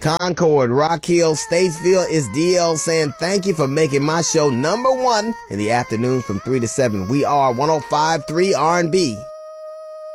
Concord, Rock Hill, Statesville, is DL saying thank you for making my show #1 in the afternoon from 3 to 7. We are 105.3 R&B.